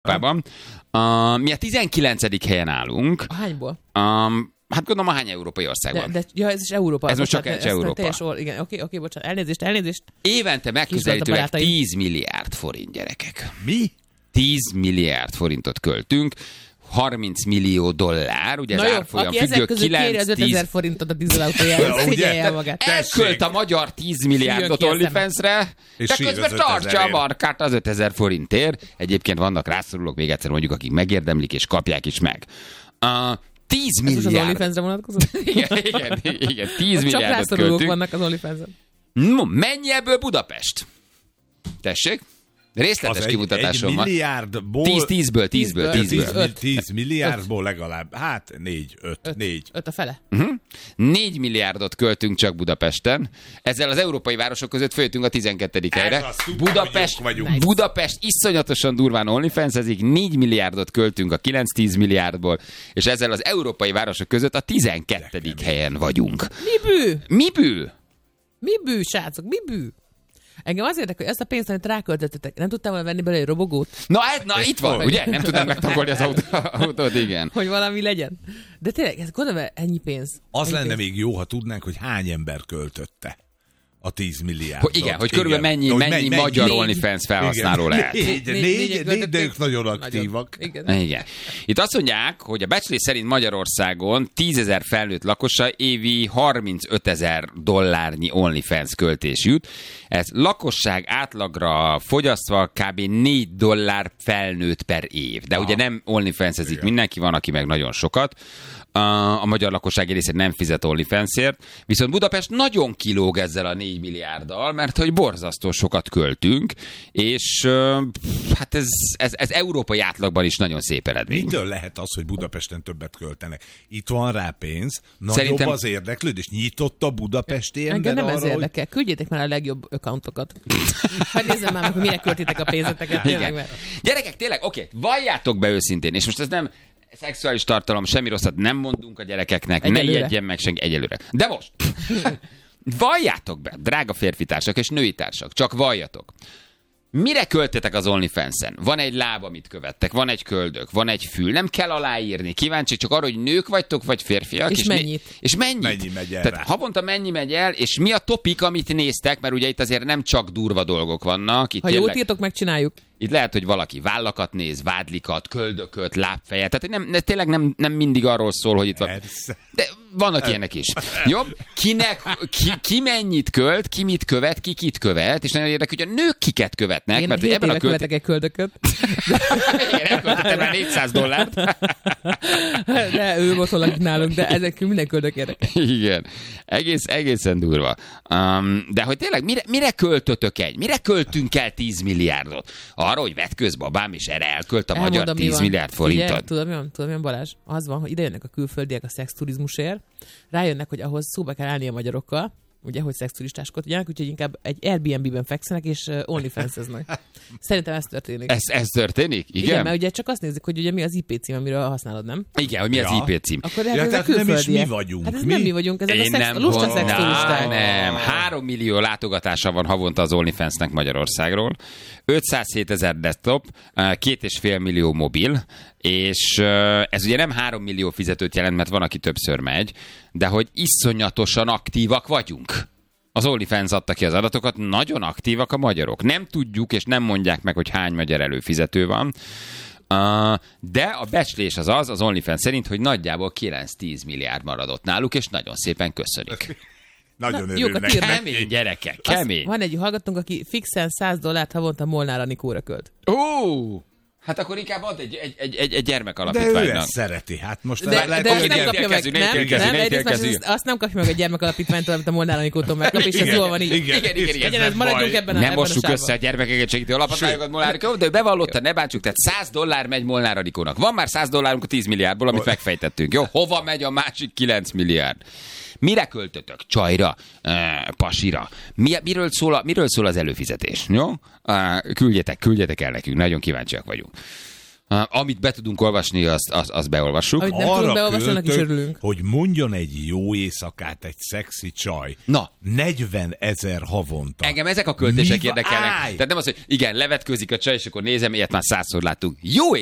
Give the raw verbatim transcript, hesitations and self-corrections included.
Európában. Uh, mi a tizenkilencedik helyen állunk. Hányból? Um, hát gondolom a hány európai országban. De, de ja, ez is Európa. Ez most csak ez Európa. Teljes, igen, oké, oké, bocsánat. Elnézést, elnézést. Évente megközelítőleg tíz milliárd forint, gyerekek. Mi? tíz milliárd forintot költünk. harminc millió dollár, ugye na az jó, árfolyam aki függő, ezek közül kilenc, kéri az ötezer forintot a dízelautójára, figyelje el magát. Elkölt a magyar tíz milliárdot OnlyFansre, de közben tartsa a markát az ötezer forintért. Egyébként vannak rászorulók, még egyszer mondjuk, akik megérdemlik és kapják is meg. Uh, tíz milliárd. Ez az OnlyFansre vonatkozott? igen, igen, igen, tíz milliárdot csak rászorulók költünk. vannak az OnlyFansen. No, mennyi ebből Budapest? Tessék? Részletes kimutatásom van. Egy milliárdból... tíz, tízből, tízből, tízből. tíz milliárdból legalább, hát négy, öt, négy. öt a fele. Uh-huh. négy milliárdot költünk csak Budapesten. Ezzel az európai városok között följöttünk a tizenkettedik helyre. Budapest, Budapest iszonyatosan durván OnlyFansezik, négy milliárdot költünk a kilenc-tíz milliárdból, és ezzel az európai városok között a tizenkettedik helyen vagyunk. Mi bű? Mi bű? Mi bű, srácok, mi bű? Engem az érdekel, hogy ezt a pénzt, amit ráköltöttetek, nem tudtam volna venni belőle egy robogót? Na, na itt van, ugye? Nem tudnám megtankolni az autót, igen. Hogy valami legyen. De tényleg, ez gondolom, ennyi pénz. Az ennyi lenne pénz. még jó, ha tudnánk, hogy hány ember költötte a tíz milliárdot. Hogy igen, hogy körülbelül mennyi, hogy mennyi, mennyi magyar négy. OnlyFans felhasználó igen. lehet. Négy, négy, négy, négy, de ők nagyon aktívak. Igen. Igen. Itt azt mondják, hogy a becslés szerint Magyarországon tízezer felnőtt lakosa évi harmincötezer dollárnyi OnlyFans költés jut. Ez lakosság átlagra fogyasztva kb. négy dollár felnőtt per év. De ah. ugye nem OnlyFans-ezik mindenki, van, aki meg nagyon sokat. A magyar lakosság részét nem fizet OnlyFansért, viszont Budapest nagyon kilóg ezzel a négy milliárddal, mert hogy borzasztó sokat költünk, és hát ez, ez, ez európai átlagban is nagyon szép eredmény. Mitől lehet az, hogy Budapesten többet költenek? Itt van rá pénz, nagyobb Szerintem... az érdeklődés, nyitott a budapesti ember engem nem arra, ez érdekel. Hogy... Küldjétek már a legjobb accountokat. Hát nézzem már meg, hogy mire költitek a pénzeteket. Tényleg, mert... Gyerekek, tényleg, oké, valljátok be őszintén, és most ez nem szexuális tartalom, semmi rosszat nem mondunk a gyerekeknek, egyelőre. Ne ijedjen meg senki egyelőre. De most, valljátok be, drága férfitársak és női társak, csak valljatok. Mire költetek az OnlyFansen? Van egy láb, amit követtek, van egy köldök, van egy fül, nem kell aláírni. Kíváncsi csak arra, hogy nők vagytok, vagy férfiak. És, és mennyit? Mi, és mennyit? Mennyi megy el Tehát rá? havonta mennyi megy el, és mi a topik, amit néztek, mert ugye itt azért nem csak durva dolgok vannak. Itt ha tényleg... jót írtok, megcsináljuk. Itt lehet, hogy valaki vállakat néz, vádlikat, köldököt, lábfejet. Tehát nem, ez tényleg nem, nem mindig arról szól, hogy itt van. De vannak ilyenek is. Jó? Kinek, ki, ki mennyit költ, ki mit követ, ki kit követ, és nagyon érdekes, hogy a nők kiket követnek. Én mert hét ebben éve a költ... követek egy köldököt. Igen, elköltöttem már négyszáz dollárt. De ő otthon lakik nálunk, de ezek minden köldök érdekel. Igen. Egész, egészen durva. Um, de hogy tényleg, mire, mire költötök egy? Mire költünk el tíz milliárdot? Arra, hogy vetközbabám, és erre elkölt a Elmondom, magyar tíz milliárd forintot. Ugye, tudod, mi van, tudod, mi van, Balázs? Az van, hogy ide jönnek a külföldiek a szexturizmusért, rájönnek, hogy ahhoz szóba kell állni a magyarokkal, ugye, hogy szexturistáskodjanak, tudjanak, úgyhogy inkább egy Airbnb-ben fekszenek, és uh, OnlyFans-eznek. Szerintem ez történik. Ez, ez történik? Igen? Igen, mert ugye csak azt nézik, hogy ugye mi az i pé cím, amiről használod, nem? Igen, hogy mi ja. az i pé cím. Akkor ja, ezek tehát a nem is mi külföldiek. vagyunk. Hát ez mi? nem mi vagyunk, ezek Én a, szex, nem a lusta gondolom. szexturisták. Nem, három millió látogatása van havonta az OnlyFansnek Magyarországról, ötszázhétezer desktop, két és fél millió mobil, és ez ugye nem három millió fizetőt jelent, mert van, aki többször megy, de hogy iszonyatosan aktívak vagyunk. Az OnlyFans adta ki az adatokat, nagyon aktívak a magyarok. Nem tudjuk, és nem mondják meg, hogy hány magyar előfizető van, uh, de a becslés az az, az OnlyFans szerint, hogy nagyjából kilenc-tíz milliárd maradott náluk, és nagyon szépen köszönik. Nagyon Na, jókat örülnek. írnak. Kemény gyerekek, Azt, kemény. van egy hallgatónk, aki fixen száz dollárt havonta Molnár Anikóra költ. Ó! Hát akkor inkább ad egy, egy, egy, egy, egy De ő gyermekalapítványnak. ezt szereti. Hát most De, lehet, de azt hogy nem egy- kapja meg, érkezünk, nem? érkezünk, nem, érkezünk, egyrészt érkezünk. azt nem kapja meg a gyermekalapítványtól, amit a Molnár Anikótól megkap, és ez Igen, jól van így. igen, Igen, igen, igen. Legyen, ez maradjunk ebben a Nem ebben a mossuk sávban. össze a gyermekeket segítő alaphatályokot Molnár Anikó, de ő bevallotta, ne bántsuk, tehát száz dollár megy Molnár Anikónak. Van már száz dollárunk a tíz milliárdból, amit megfejtettünk. Jó, hova megy a másik kilenc milliárd? Mire költötök? Csajra? E, pasira? Mi, miről, szól a, miről szól az előfizetés? Jó? E, küldjetek, küldjetek el nekünk, nagyon kíváncsiak vagyunk. Amit be tudunk olvasni, azt, azt, azt beolvassuk. Amit nem tudunk beolvasni, annak is örülünk. Hogy mondjon egy jó éjszakát egy szexi csaj. Na. negyven ezer havonta. Engem ezek a költések Mi va- érdekelnek. Állj! Tehát nem az, hogy igen, levetkőzik a csaj, és akkor nézem, ilyet már százszor láttunk. Jó